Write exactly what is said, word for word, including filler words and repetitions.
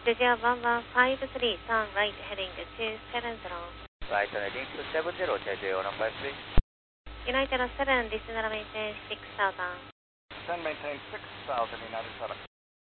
Studio one one five three, turn right heading two seven zero. Right heading two seven zero, Jeju one five three. United seven, descend and maintain six thousand. Descend maintain six thousand, United seven.